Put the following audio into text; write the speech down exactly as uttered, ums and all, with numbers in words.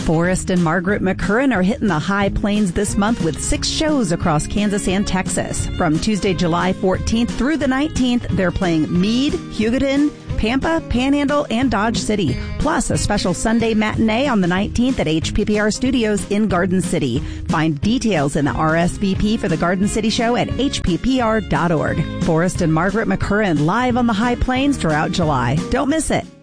Forrest and Margaret McCurran are hitting the High Plains this month with six shows across Kansas and Texas. From Tuesday, July fourteenth through the nineteenth, they're playing Meade, Hugoton, Pampa, Panhandle, and Dodge City, plus a special Sunday matinee on the nineteenth at H P P R Studios in Garden City. Find details in the R S V P for the Garden City Show at H P P R dot org. Forrest and Margaret McCurran live on the High Plains throughout July. Don't miss it.